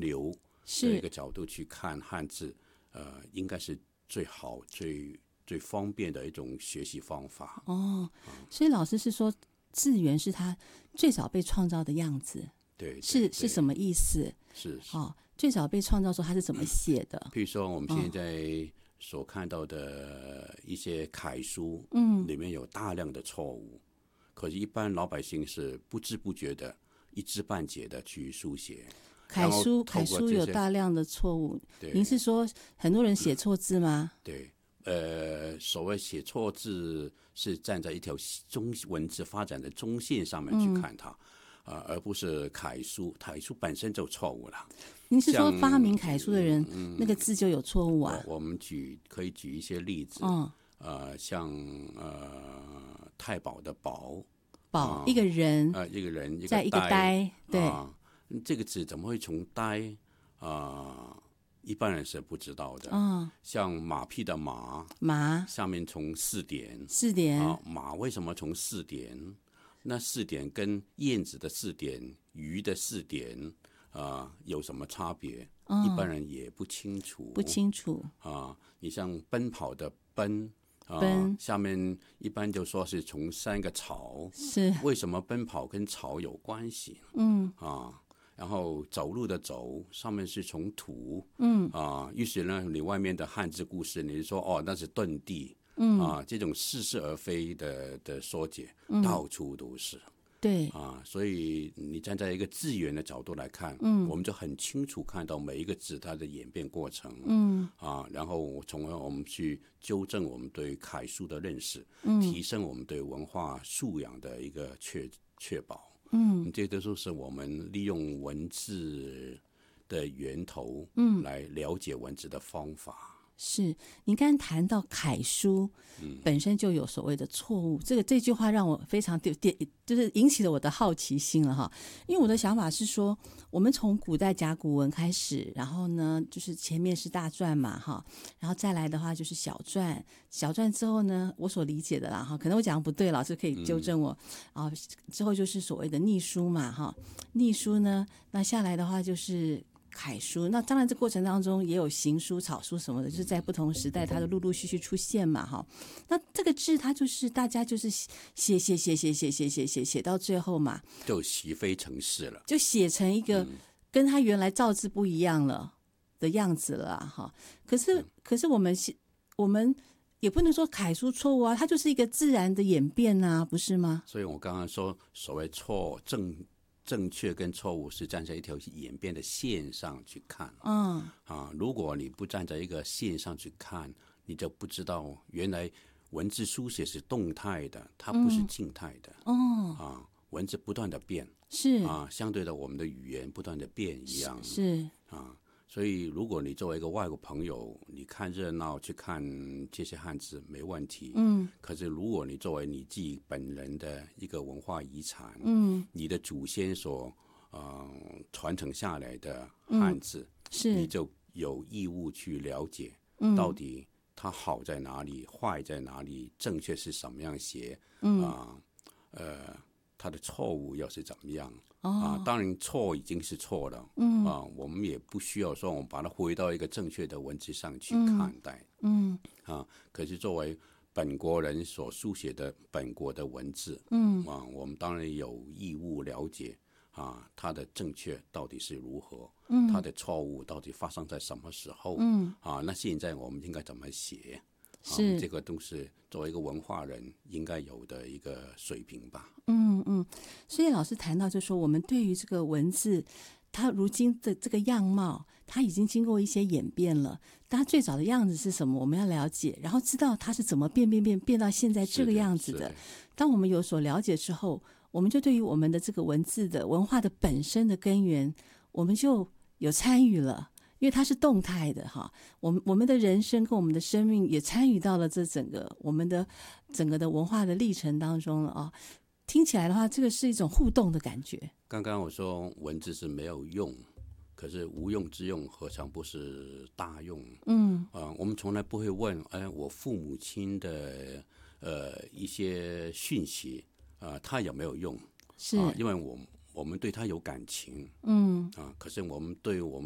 流的一个角度去看汉字，应该是最好、最方便的一种学习方法。 所以老师是说字源是他最早被创造的样子， 对， 是什么意思？ 是最早被创造说他是怎么写的？ 譬如说我们现在所看到的一些楷书，里面有大量的错误，可是一般老百姓是不知不觉的、一知半解的去书写。 楷书有大量的错误，您是说很多人写错字吗？ 对，所谓写错字是站在一条文字发展的中线上面去看它，而不是楷书本身就错误了。 您是说发明楷书的人，那个字就有错误啊？ 我们可以举一些例子，像太保的保， 一个人， 一个人， 在一个呆，对， 这个字怎么会从呆一般人是不知道的。像马屁的马下面从四点，马为什么从四点？那四点跟燕子的四点、鱼的四点有什么差别？一般人也不清楚。你像奔跑的奔。下面一般就说是从三个草， 是为什么奔跑跟草有关系？然后走路的走上面是从土，于是呢，你外面的汉字故事，你就说那是遁地，这种似是而非的说解，到处都是。 对所以你站在一个字源的角度来看，我们就很清楚看到每一个字它的演变过程，然后从而我们去纠正我们对楷书的认识，提升我们对文化素养的一个确保。这都是我们利用文字的源头，来了解文字的方法。 是，您刚刚谈到楷书本身就有所谓的错误，这句话让我非常就是引起了我的好奇心了哈。因为我的想法是说，我们从古代甲骨文开始，然后呢，就是前面是大篆嘛哈，然后再来的话就是小篆，小篆之后呢，我所理解的啦哈，可能我讲的不对，老师可以纠正我之后就是所谓的隶书嘛哈，隶书呢，那下来的话就是楷书，那当然这过程当中也有行书、草书什么的，就是在不同时代它都陆陆续续出现嘛哈。那这个字它就是大家就是写到最后嘛， 就习非成是了， 就写成一个跟它原来造字不一样了的样子了哈。可是我们也不能说楷书错误啊，它就是一个自然的演变啊，不是吗？ 所以我刚刚说所谓正确跟错误是站在一条演变的线上去看。如果你不站在一个线上去看，你就不知道原来文字书写是动态的，它不是静态的。文字不断的变， 是相对的我们的语言不断的变一样。 是所以如果你作为一个外国朋友，你看热闹去看这些汉字没问题。可是如果你作为你自己本人的一个文化遗产，你的祖先所传承下来的汉字，你就有义务去了解，到底它好在哪里，坏在哪里，正确是什么样写，它的错误又是怎么样？当然错已经是错了，我们也不需要说我们把它回到一个正确的文字上去看待，可是作为本国人所书写的本国的文字，我们当然有义务了解它的正确到底是如何，它的错误到底发生在什么时候，那现在我们应该怎么写？这个都是作为一个文化人应该有的一个水平吧。 所以老师谈到就说，我们对于这个文字它如今的这个样貌，它已经经过一些演变了，但它最早的样子是什么我们要了解，然后知道它是怎么变到现在这个样子的。当我们有所了解之后，我们就对于我们的这个文字的文化的本身的根源，我们就有参与了，因为它是动态的哈。我们的人生跟我们的生命也参与到了这我们的整个的文化的历程当中了啊。听起来的话，这个是一种互动的感觉。 刚刚我说文字是没有用，可是无用之用何尝不是大用？我们从来不会问，我父母亲的一些讯息，他有没有用？ 是， 因为我们对他有感情，可是我们对我们